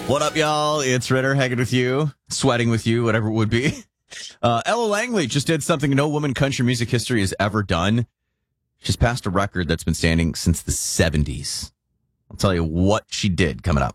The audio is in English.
What up, y'all? It's Ritter hanging with you, sweating with you, whatever it would be. Ella Langley just did something no woman in country music history has ever done. She's passed a record that's been standing since the 70s. I'll tell you what she did coming up.